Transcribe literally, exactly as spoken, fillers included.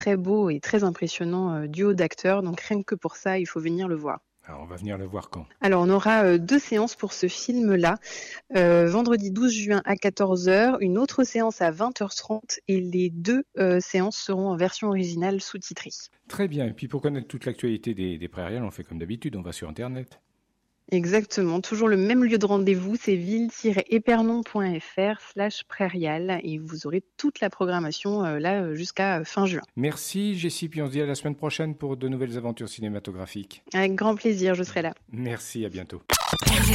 très beau et très impressionnant euh, duo d'acteurs. Donc rien que pour ça, il faut venir le voir. Alors, on va venir le voir quand? Alors, on aura euh, deux séances pour ce film-là. Euh, vendredi douze juin à quatorze heures, une autre séance à vingt heures trente et les deux euh, séances seront en version originale sous-titrée. Très bien. Et puis, pour connaître toute l'actualité des, des Prairiales, on fait comme d'habitude, on va sur Internet. Exactement, toujours le même lieu de rendez-vous, c'est ville-épernon.fr slash prairial et vous aurez toute la programmation euh, là euh, jusqu'à euh, fin juin. Merci, Jessie. Puis on se dit à la semaine prochaine pour de nouvelles aventures cinématographiques. Avec grand plaisir, je serai là. Merci, à bientôt.